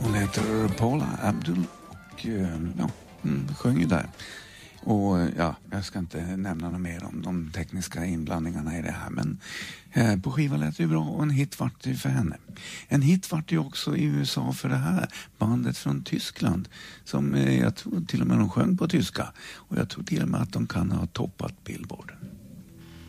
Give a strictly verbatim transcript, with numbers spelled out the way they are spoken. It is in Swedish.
Hon heter Paula Abdul och ja, sjöng ju där. Och ja, jag ska inte nämna något mer om de tekniska inblandningarna i det här, men eh, på skivan lät det ju bra och en hit vart det för henne. En hit vart det också i U S A för det här bandet från Tyskland som eh, jag tror till och med de sjöng på tyska och jag tror till och med att de kan ha toppat Billboard.